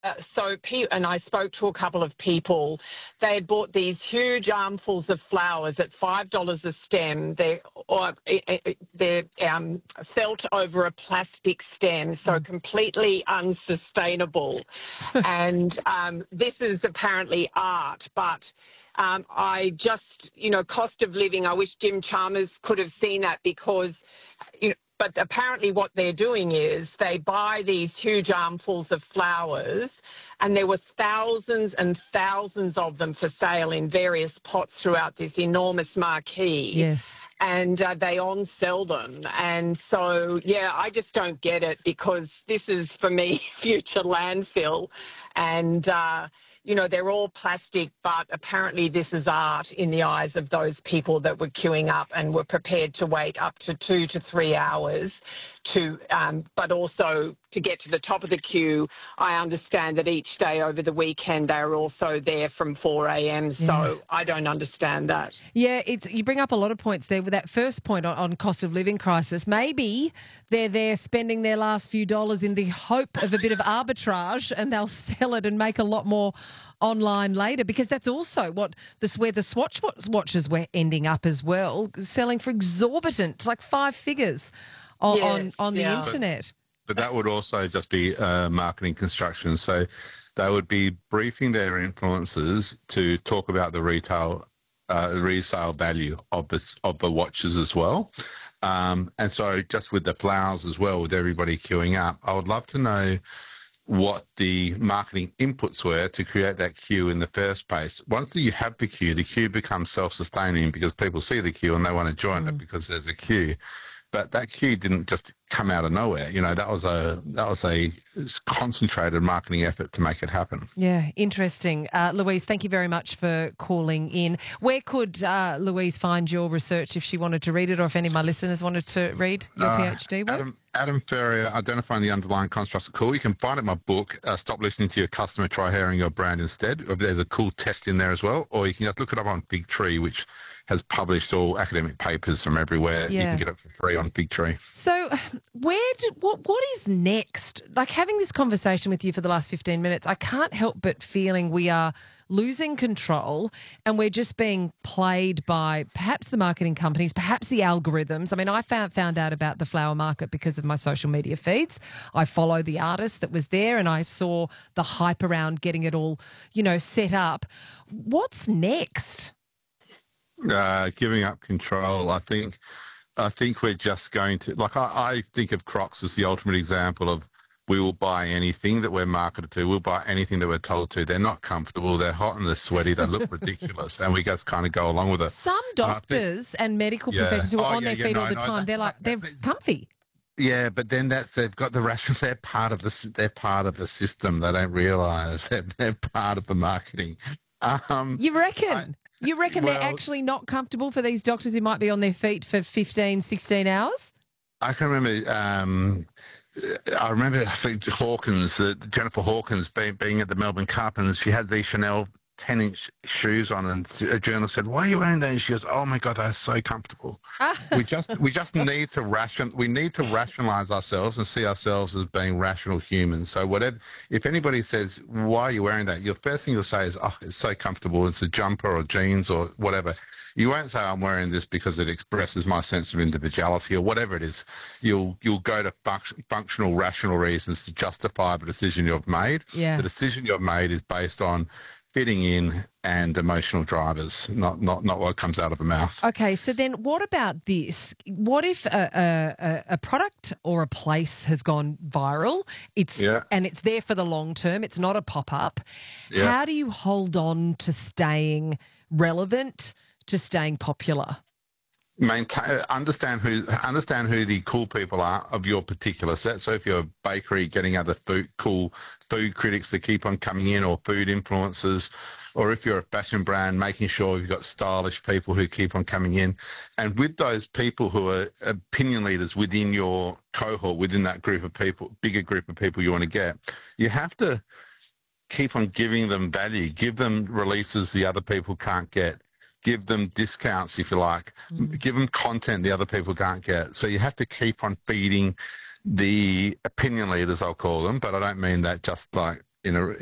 And I spoke to a couple of people. They had bought these huge armfuls of flowers at $5 a stem. They're felt over a plastic stem, so completely unsustainable. And this is apparently art, but I just, cost of living, I wish Jim Chalmers could have seen that, because, but apparently what they're doing is they buy these huge armfuls of flowers, and there were thousands and thousands of them for sale in various pots throughout this enormous marquee. Yes. And they on-sell them. And so, I just don't get it, because this is, for me, future landfill. And, they're all plastic, but apparently this is art in the eyes of those people that were queuing up and were prepared to wait up to 2 to 3 hours but also to get to the top of the queue. I understand that each day over the weekend they're also there from 4 a.m. So I don't understand that. Yeah, you bring up a lot of points there. With that first point on cost of living crisis, maybe they're there spending their last few dollars in the hope of a bit of arbitrage, and they'll sell it and make a lot more online later, because that's also where the Swatch watches were ending up as well, selling for exorbitant, like 5 figures on the internet. But that would also just be marketing construction. So they would be briefing their influencers to talk about the resale value of the watches as well. And so just with the flowers as well, with everybody queuing up, I would love to know what the marketing inputs were to create that queue in the first place. Once you have the queue becomes self-sustaining, because people see the queue and they want to join it because there's a queue. But that queue didn't just come out of nowhere. That was a concentrated marketing effort to make it happen. Yeah, interesting. Louise, thank you very much for calling in. Where could Louise find your research if she wanted to read it, or if any of my listeners wanted to read your PhD work? Adam Ferrier, Identifying the Underlying Constructs of Cool. You can find it in my book, Stop Listening to Your Customer, Try Hearing Your Brand Instead. There's a cool test in there as well. Or you can just look it up on Big Tree, which has published all academic papers from everywhere. Yeah. You can get it for free on Big Tree. So what is next? Like, having this conversation with you for the last 15 minutes, I can't help but feeling we are losing control, and we're just being played by perhaps the marketing companies, perhaps the algorithms. I mean, I found out about the flower market because of my social media feeds. I follow the artist that was there, and I saw the hype around getting it all, set up. What's next? Giving up control. I think we're just going to, I think of Crocs as the ultimate example of, we will buy anything that we're marketed to. We'll buy anything that we're told to. They're not comfortable. They're hot and they're sweaty. They look ridiculous, and we just kind of go along with it. Some doctors and medical professionals who are on their feet all the time, they're comfy. Yeah, but then they've got the ration. They're part of the. They're part of the system. They don't realise they're part of the marketing. You reckon? They're actually not comfortable for these doctors who might be on their feet for 15, 16 hours? I can remember. I think Hawkins, Jennifer Hawkins, being at the Melbourne Cup, and she had these Chanel 10-inch shoes on, and a journalist said, "Why are you wearing those?" She goes, "Oh my God, they're so comfortable." we just need to rationalize ourselves and see ourselves as being rational humans. So if anybody says, "Why are you wearing that?" Your first thing you'll say is, "Oh, it's so comfortable. It's a jumper or jeans or whatever." You won't say, "I'm wearing this because it expresses my sense of individuality," or whatever it is. You'll go to functional, rational reasons to justify the decision you've made. Yeah. The decision you've made is based on fitting in and emotional drivers, not what comes out of the mouth. Okay, so then what about this? What if a product or a place has gone viral? And it's there for the long term. It's not a pop-up. Yeah. How do you hold on to staying relevant, to staying popular? Understand who the cool people are of your particular set. So if you're a bakery, getting other cool food critics that keep on coming in, or food influencers, or if you're a fashion brand, making sure you've got stylish people who keep on coming in. And with those people who are opinion leaders within your cohort, within that group of people, bigger group of people you want to get, you have to keep on giving them value, give them releases the other people can't get. Give them discounts, if you like. Give them content the other people can't get. So you have to keep on feeding the opinion leaders, I'll call them, but I don't mean that just like in a